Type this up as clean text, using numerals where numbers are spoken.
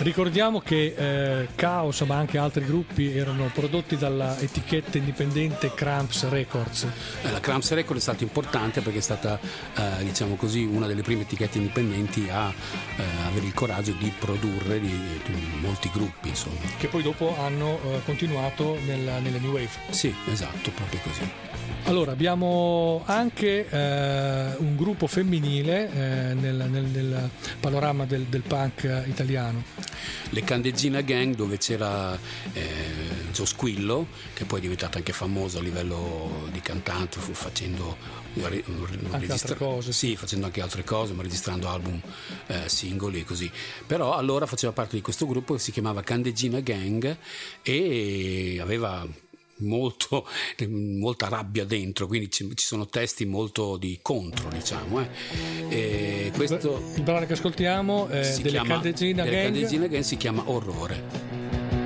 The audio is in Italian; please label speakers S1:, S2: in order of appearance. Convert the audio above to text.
S1: Ricordiamo che Chaos, ma anche altri gruppi, erano prodotti dalla etichetta indipendente Cramps Records.
S2: La Cramps Records è stata importante perché è stata, diciamo così, una delle prime etichette indipendenti a avere il coraggio di produrre molti gruppi, insomma.
S1: Che poi dopo hanno continuato nelle New Wave.
S2: Sì, esatto, proprio così.
S1: Allora, abbiamo anche un gruppo femminile nel panorama del punk italiano.
S2: Le Candeggina Gang, dove c'era Gio Squillo, che poi è diventato anche famoso a livello di cantante, facendo
S1: anche altre cose.
S2: Sì, facendo anche altre cose, ma registrando album, singoli e così. Però allora faceva parte di questo gruppo che si chiamava Candeggina Gang e aveva molta rabbia dentro, quindi ci sono testi molto di contro, diciamo. E questo
S1: il brano che ascoltiamo delle Candeggina Gang
S2: si chiama Orrore.